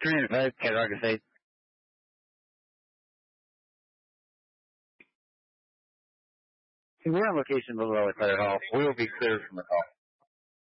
305, Cattaraugus 8. We're on location below at Fire Hall. We will be cleared from the call.